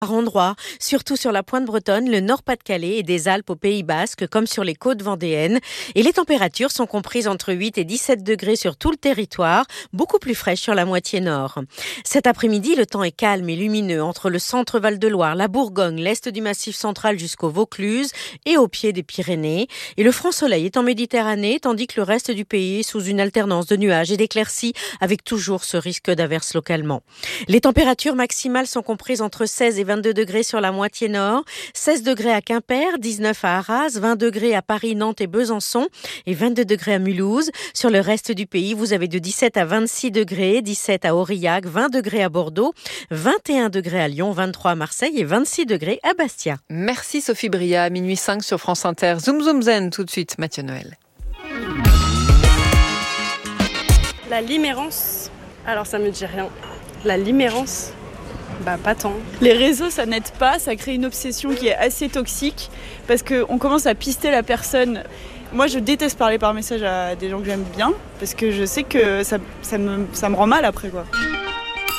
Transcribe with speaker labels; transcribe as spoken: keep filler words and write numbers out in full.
Speaker 1: Par endroits, surtout sur la pointe bretonne, le Nord-Pas-de-Calais et des Alpes au Pays Basque, comme sur les côtes vendéennes. Et les températures sont comprises entre huit et dix-sept degrés sur tout le territoire, beaucoup plus fraîches sur la moitié nord. Cet après-midi, le temps est calme et lumineux entre le centre Val-de-Loire, la Bourgogne, l'est du Massif central jusqu'au Vaucluse et au pied des Pyrénées. Et le franc soleil est en Méditerranée, tandis que le reste du pays est sous une alternance de nuages et d'éclaircies, avec toujours ce risque d'averses localement. Les températures maximales sont comprises entre seize et vingt-deux degrés sur la moitié nord, seize degrés à Quimper, dix-neuf à Arras, vingt degrés à Paris, Nantes et Besançon et vingt-deux degrés à Mulhouse. Sur le reste du pays, vous avez de dix-sept à vingt-six degrés, dix-sept à Aurillac, vingt degrés à Bordeaux, vingt et un degrés à Lyon, vingt-trois à Marseille et vingt-six degrés à Bastia.
Speaker 2: Merci Sophie Bria, à minuit cinq sur France Inter. Zoom Zoom Zen, tout de suite, Mathieu Noël.
Speaker 3: La limérance, alors ça me dit rien. La limérance, bah pas tant.
Speaker 4: Les réseaux, ça n'aide pas, ça crée une obsession qui est assez toxique parce qu'on commence à pister la personne. Moi, je déteste parler par message à des gens que j'aime bien parce que je sais que ça, ça, me, ça me rend mal après, quoi.